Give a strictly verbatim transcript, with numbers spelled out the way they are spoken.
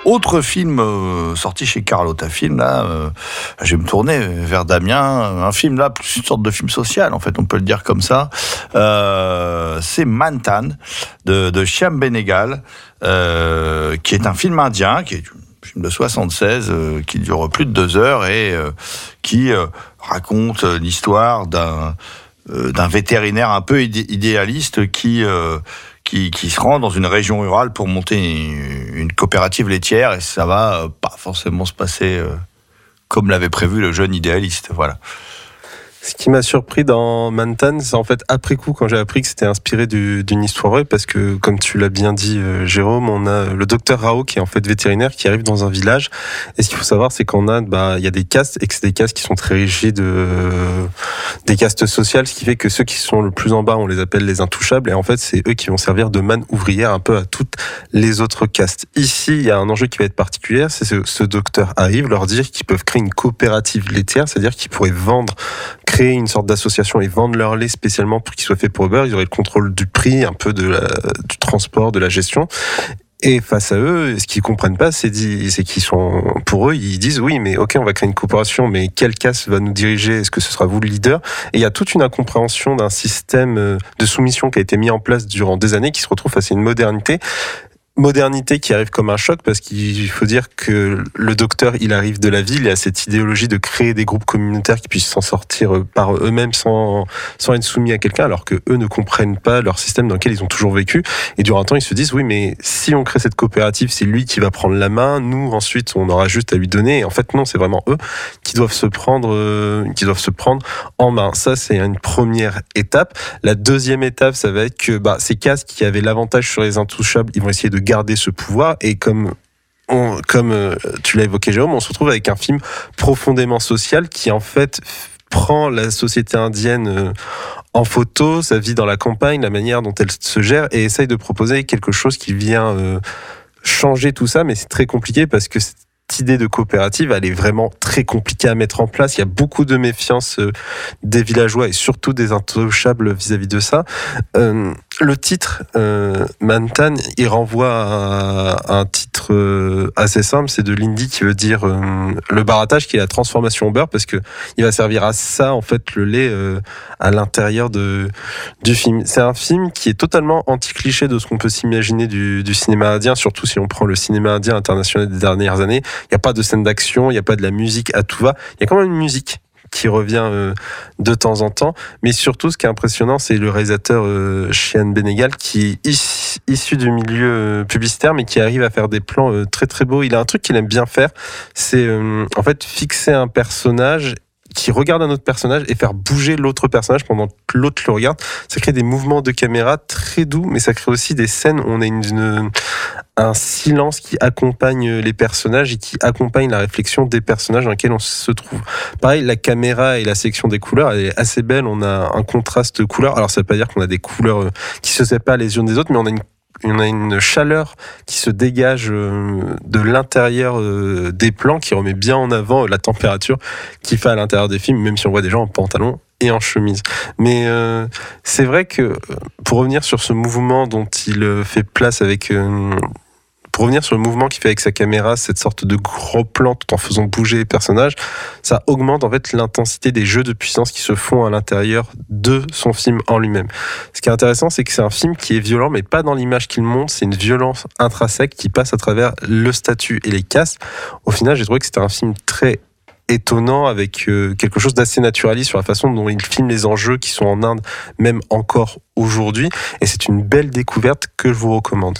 Autre film euh, sorti chez Carlotta Film, là, euh, je vais me tourner vers Damien. Un film là, plus une sorte de film social, en fait, on peut le dire comme ça. Euh, c'est Mantan de, de Shyam Benegal, euh, qui est un film indien, qui est un film de soixante-seize, euh, qui dure plus de deux heures et euh, qui euh, raconte l'histoire d'un euh, d'un vétérinaire un peu idé- idéaliste qui euh, Qui, qui se rend dans une région rurale pour monter une, une coopérative laitière, et ça va euh, pas forcément se passer euh, comme l'avait prévu le jeune idéaliste. Voilà. Ce qui m'a surpris dans Mantan, c'est en fait après coup quand j'ai appris que c'était inspiré du, d'une histoire vraie, parce que comme tu l'as bien dit euh, Jérôme, on a le docteur Rao qui est en fait vétérinaire qui arrive dans un village, et ce qu'il faut savoir c'est qu'en Inde, bah il y a des castes et que c'est des castes qui sont très rigides, euh, des castes sociales, ce qui fait que ceux qui sont le plus en bas on les appelle les intouchables, et en fait c'est eux qui vont servir de manne ouvrière un peu à toutes les autres castes. Ici il y a un enjeu qui va être particulier, c'est ce, ce docteur arrive leur dire qu'ils peuvent créer une coopérative laitière, c'est-à-dire qu'ils pourraient vendre créer une sorte d'association et vendre leur lait spécialement pour qu'il soit fait pour le beurre. Ils auraient le contrôle du prix, un peu de la, du transport, de la gestion. Et face à eux, ce qu'ils comprennent pas, c'est, dit, c'est qu'ils sont, pour eux, ils disent oui, mais ok, on va créer une coopération, mais quelle caste va nous diriger? Est-ce que ce sera vous le leader? Et il y a toute une incompréhension d'un système de soumission qui a été mis en place durant des années, qui se retrouve face à une modernité. Modernité qui arrive comme un choc, parce qu'il faut dire que le docteur, il arrive de la ville, il a cette idéologie de créer des groupes communautaires qui puissent s'en sortir par eux-mêmes sans, sans être soumis à quelqu'un, alors que eux ne comprennent pas leur système dans lequel ils ont toujours vécu. Et durant un temps, ils se disent, oui, mais si on crée cette coopérative, c'est lui qui va prendre la main, nous, ensuite, on aura juste à lui donner. Et en fait, non, c'est vraiment eux qui doivent se prendre, euh, qui doivent se prendre en main. Ça, c'est une première étape. La deuxième étape, ça va être que, bah, ces castes qui avaient l'avantage sur les intouchables, ils vont essayer de garder ce pouvoir, et comme on, comme euh, tu l'as évoqué Jérôme, on se retrouve avec un film profondément social qui en fait prend la société indienne euh, en photo, sa vie dans la campagne, la manière dont elle se gère, et essaye de proposer quelque chose qui vient euh, changer tout ça, mais c'est très compliqué parce que cette idée de coopérative, elle est vraiment très compliquée à mettre en place. Il y a beaucoup de méfiance euh, des villageois et surtout des intouchables vis-à-vis de ça. Euh, le titre euh, Mantan, il renvoie à, à un titre euh, assez simple, c'est de l'hindi qui veut dire euh, le barattage, qui est la transformation au beurre, parce que il va servir à ça en fait le lait euh, à l'intérieur de du film. C'est un film qui est totalement anti-cliché de ce qu'on peut s'imaginer du, du cinéma indien, surtout si on prend le cinéma indien international des dernières années. Il n'y a pas de scène d'action, il n'y a pas de la musique à tout va. Il y a quand même une musique qui revient euh, de temps en temps. Mais surtout, ce qui est impressionnant, c'est le réalisateur euh, Shyam Benegal, qui est issu, issu du milieu euh, publicitaire, mais qui arrive à faire des plans euh, très très beaux. Il a un truc qu'il aime bien faire, c'est euh, en fait fixer un personnage qui regarde un autre personnage et faire bouger l'autre personnage pendant que l'autre le regarde. Ça crée des mouvements de caméra très doux, mais ça crée aussi des scènes où on a une, une, un silence qui accompagne les personnages et qui accompagne la réflexion des personnages dans lesquels on se trouve. Pareil, la caméra et la section des couleurs, elle est assez belle. On a un contraste de couleurs. Alors, ça veut pas dire qu'on a des couleurs qui se séparent les unes des autres, mais on a une on a une chaleur qui se dégage de l'intérieur des plans, qui remet bien en avant la température qu'il fait à l'intérieur des films, même si on voit des gens en pantalon et en chemise. Mais euh, c'est vrai que, pour revenir sur ce mouvement dont il fait place avec... Euh, Pour revenir sur le mouvement qu'il fait avec sa caméra, cette sorte de gros plan tout en faisant bouger les personnages, ça augmente en fait l'intensité des jeux de puissance qui se font à l'intérieur de son film en lui-même. Ce qui est intéressant, c'est que c'est un film qui est violent, mais pas dans l'image qu'il montre, c'est une violence intrinsèque qui passe à travers le statut et les castes. Au final, j'ai trouvé que c'était un film très étonnant, avec euh, quelque chose d'assez naturaliste sur la façon dont il filme les enjeux qui sont en Inde, même encore aujourd'hui, et c'est une belle découverte que je vous recommande.